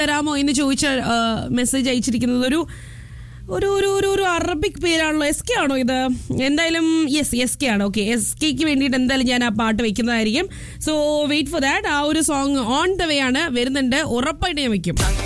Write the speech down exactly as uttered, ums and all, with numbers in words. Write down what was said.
തരാമോ എന്ന് ചോദിച്ച മെസ്സേജ് അയച്ചിരിക്കുന്നത് ഒരു ഒരു ഒരു ഒരു ഒരു അറബിക് പേരാണല്ലോ. എസ് കെ ആണോ ഇത്? എന്തായാലും യെസ് എസ് കെ ആണ്. ഓക്കെ, എസ് കെക്ക് വേണ്ടിയിട്ട് എന്തായാലും ഞാൻ ആ പാട്ട് വെക്കുന്നതായിരിക്കും. So wait for that. ആ ഒരു സോങ് ഓൺ ദ വേ ആണ്, വരുന്നുണ്ട്, ഉറപ്പായിട്ട് ഞാൻ വെക്കും.